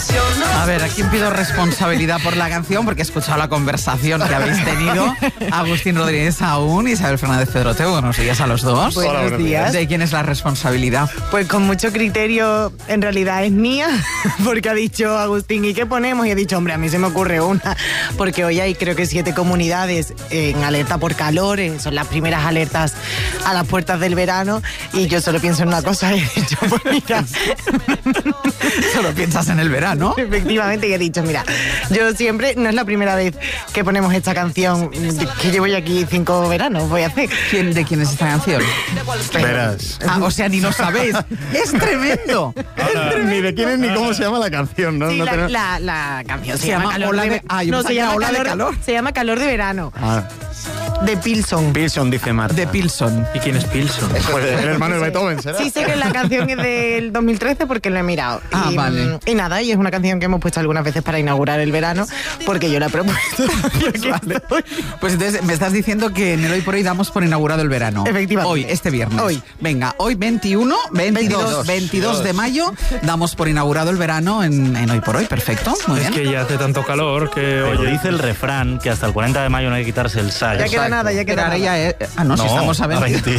A ver, ¿a quién pido responsabilidad por la canción? Porque he escuchado la conversación que habéis tenido. Agustín Rodríguez Aún y Isabel Fernández Pedrote. Buenos días a los dos. Buenos días. ¿De quién es la responsabilidad? Pues con mucho criterio, en realidad es mía, porque ha dicho Agustín, ¿y qué ponemos? Y he dicho, hombre, a mí se me ocurre una, porque hoy hay creo que 7 comunidades en alerta por calor, son las primeras alertas a las puertas del verano, y yo solo pienso en una cosa, he dicho, pues mira... Solo piensas en el verano. Efectivamente, y he dicho, mira, yo siempre, no es la primera vez que ponemos esta canción, que llevo ya aquí 5 veranos, voy a hacer. ¿De quién es esta canción? Verás. O sea, ni lo sabéis. ¡Es tremendo! Ni de quién es ni cómo se llama la canción, ¿no? Sí, No tenemos- la canción Se llama Ola de... No, se llama Ola de calor, Calor. se llama Calor de Verano, Ah, de Pilson. Pilson, dice Marta. De Pilson. ¿Y quién es Pilson? Pues el hermano de Beethoven, ¿será? Sí, sé que la canción es del 2013 porque la he mirado. Ah, vale. Y nada, y es una canción que hemos puesto algunas veces para inaugurar el verano, porque yo la he propuesto. Vale. Pues entonces me estás diciendo que en el Hoy por Hoy damos por inaugurado el verano. Efectivamente. Hoy, este viernes. Hoy. Venga, hoy 22 de mayo damos por inaugurado el verano en Hoy por Hoy. Perfecto, muy Es bien. que ya hace tanto calor que... Pero oye, dice el refrán que hasta el 40 de mayo no hay que quitarse el sal. Ya queda nada, ya queda Pero ahora nada. ya no, si estamos a 20. 20.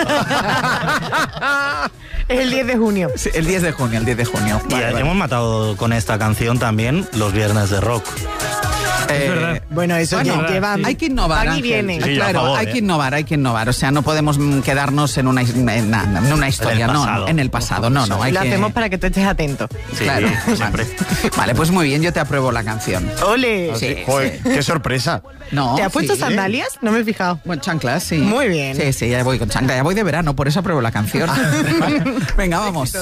Es el 10 de junio. Sí, el 10 de junio, el 10 de junio. Y hemos matado con esta canción también los viernes de rock. Es verdad. Bueno, eso Bueno, ya llevan. hay que innovar, Van y Ángel. vienen. Sí, Claro, a favor, hay que innovar. O sea, no podemos quedarnos en una historia, pasado. en el pasado. No, hay Lo que... hacemos para que tú estés atento. Sí, Claro, siempre. Vale, pues muy bien, yo te apruebo la canción. ¡Ole! Sí, Joder, sí. qué sorpresa. No, ¿Te has puesto sí. sandalias? No me he fijado. Bueno, chanclas, sí. Muy bien. Sí, ya voy con chancla, ya voy de verano, por eso apruebo la canción. Venga, vamos.